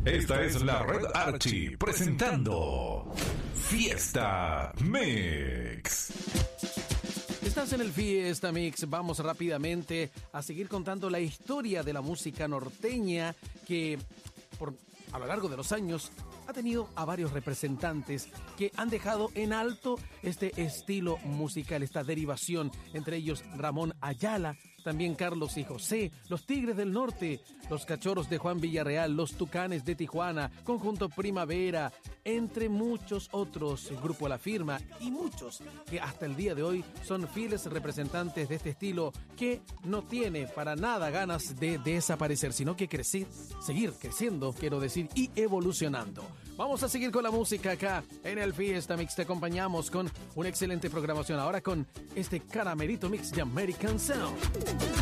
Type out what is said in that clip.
Esta es la Red Archie presentando Fiesta Mix. Estás en el Fiesta Mix. Vamos rápidamente a seguir contando la historia de la música norteña que a lo largo de los años ha tenido a varios representantes que han dejado en alto este estilo musical, esta derivación, entre ellos Ramón Ayala, también Carlos y José, los Tigres del Norte, los Cachorros de Juan Villarreal, los Tucanes de Tijuana, Conjunto Primavera, entre muchos otros, el Grupo La Firma y muchos que hasta el día de hoy son fieles representantes de este estilo que no tiene para nada ganas de desaparecer, sino que seguir creciendo, quiero decir, y evolucionando. Vamos a seguir con la música acá en el Fiesta Mix. Te acompañamos con una excelente programación ahora con este caramelito mix de American Sound.